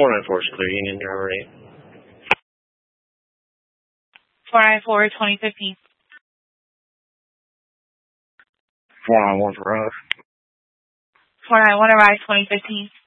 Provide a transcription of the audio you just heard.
494 is clear, Union, driver 8. 494, 2015. 491 for us. 491 arrive, 2015.